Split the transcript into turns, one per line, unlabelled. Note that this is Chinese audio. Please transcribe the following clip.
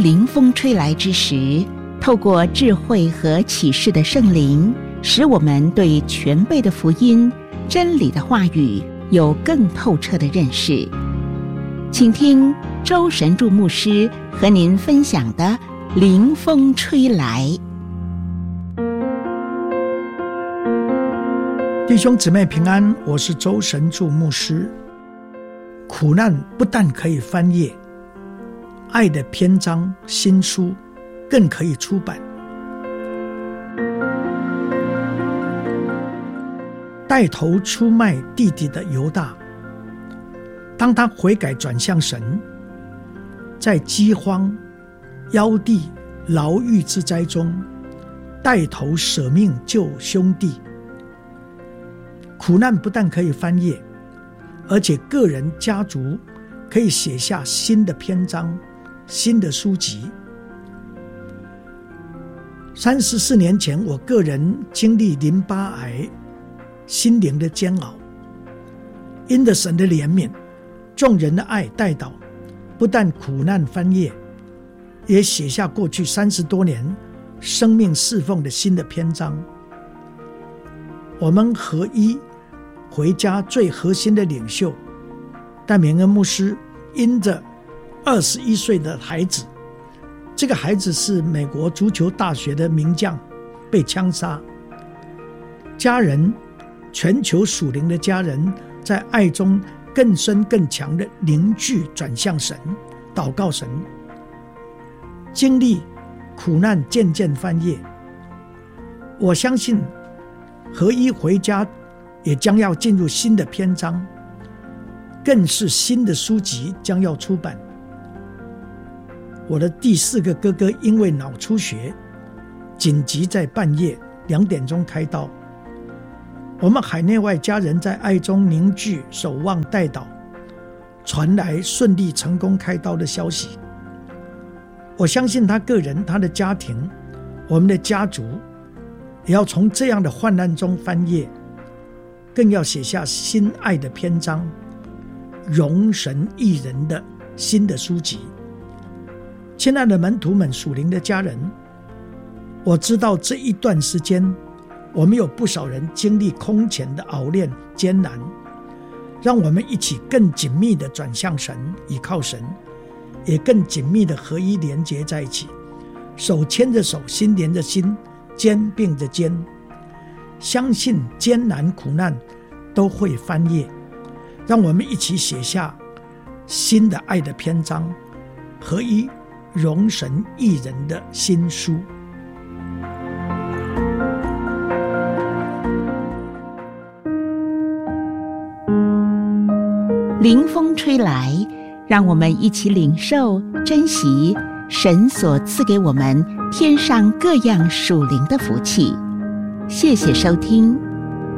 灵风吹来之时，透过智慧和启示的圣灵，使我们对全备的福音、真理的话语有更透彻的认识。请听周神助牧师和您分享的灵风吹来。
弟兄姊妹平安，我是周神助牧师。苦难不但可以翻页，爱的篇章新书更可以出版。带头出卖弟弟的犹大，当他悔改转向神，在饥荒、夭地、牢狱之灾中，带头舍命救兄弟。苦难不但可以翻页，而且个人家族可以写下新的篇章、新的书籍。34年前，我个人经历淋巴癌，心灵的煎熬，因着神的怜悯、众人的爱带导，不但苦难翻页，也写下过去30多年生命侍奉的新的篇章。我们合一回家最核心的领袖戴明恩牧师，因着21岁的孩子，这个孩子是美国足球大学的名将，被枪杀。家人，全球属灵的家人，在爱中更深更强的凝聚，转向神，祷告神，经历苦难渐渐翻页。我相信合一回家也将要进入新的篇章，更是新的书籍将要出版。我的第4个哥哥因为脑出血，紧急在半夜2点钟开刀。我们海内外家人在爱中凝聚，守望代祷，传来顺利成功开刀的消息。我相信他个人、他的家庭、我们的家族也要从这样的患难中翻页，更要写下新爱的篇章，荣神益人的新的书籍。亲爱的门徒们，属灵的家人，我知道这一段时间我们有不少人经历空前的熬炼艰难，让我们一起更紧密的转向神，倚靠神，也更紧密的合一连结在一起，手牵着手，心连着心，肩并着肩，相信艰难苦难都会翻页，让我们一起写下新的爱的篇章，合一荣神益人的新书。
灵风吹来，让我们一起领受、珍惜神所赐给我们天上各样属灵的福气。谢谢收听。